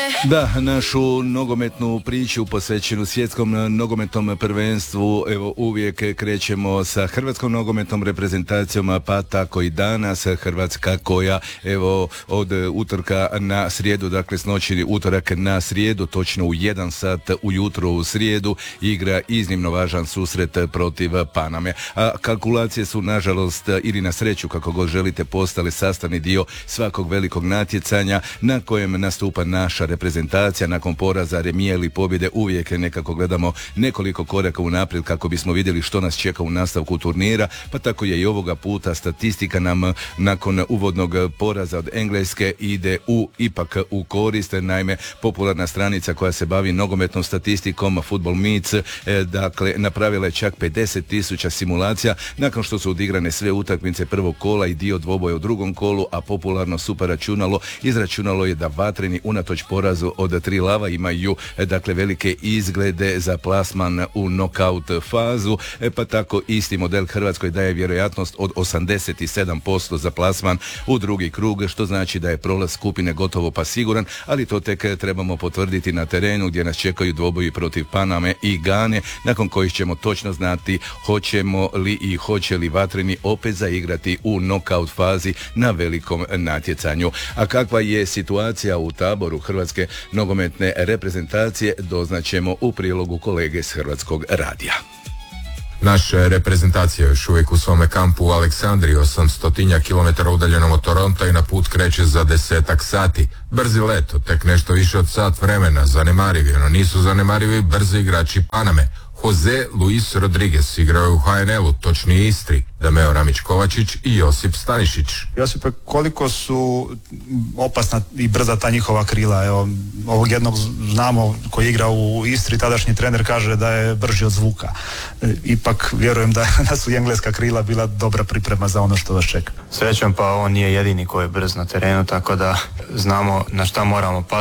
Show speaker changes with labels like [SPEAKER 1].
[SPEAKER 1] Da, našu nogometnu priču posvećenu svjetskom nogometnom prvenstvu, evo uvijek krećemo sa hrvatskom nogometnom reprezentacijom, pa tako i danas Hrvatska koja evo od utorka na srijedu, dakle s noći utorak na srijedu, točno u 1 sat ujutro u srijedu igra iznimno važan susret protiv Paname. A kalkulacije su nažalost ili na sreću, kako god želite, postale sastavni dio svakog velikog natjecanja na kojem nastupa naša reprezentacija. Nakon poraza, remije ili pobjede uvijek nekako gledamo nekoliko koraka unaprijed kako bismo vidjeli što nas čeka u nastavku turnira, pa tako je i ovoga puta statistika nam nakon uvodnog poraza od Engleske ide ipak u korist. Naime, popularna stranica koja se bavi nogometnom statistikom Football Meets, dakle napravila je čak 50.000 simulacija nakon što su odigrane sve utakmice prvog kola i dio dvoboja u drugom kolu, a popularno super računalo izračunalo je da vatreni unatoč porazu od 3 lava imaju dakle velike izglede za plasman u knockout fazu, pa tako isti model Hrvatskoj daje vjerojatnost od 87% za plasman u drugi krug, što znači da je prolaz skupine gotovo pa siguran, ali to tek trebamo potvrditi na terenu gdje nas čekaju dvoboji protiv Paname i Gane, nakon kojih ćemo točno znati hoćemo li i hoće li vatreni opet zaigrati u knockout fazi na velikom natjecanju. A kakva je situacija u taboru hrvatske nogometne reprezentacije doznaćemo u prilogu kolege s Hrvatskog radija.
[SPEAKER 2] Naša reprezentacija još uvijek u svome kampu u Aleksandriji, 800 km udaljenom od Toronta, i na put kreće za 10 sati. Brzi let, tek nešto više od sat vremena, zanemarivi, no nisu zanemarivi brzi igrači Paname. Jose Luis Rodriguez igrao je u HNL-u, točnije Istri, Dameo Ramić-Kovačić i Josip Stanišić.
[SPEAKER 3] Josipe, koliko su opasna i brza ta njihova krila? Evo, ovog jednog znamo koji igra u Istri, tadašnji trener kaže da je brži od zvuka. Ipak vjerujem da su i engleska krila bila dobra priprema za ono što vas čeka.
[SPEAKER 4] Srećom, pa on nije jedini koji je brz na terenu, tako da znamo na šta moramo paziti.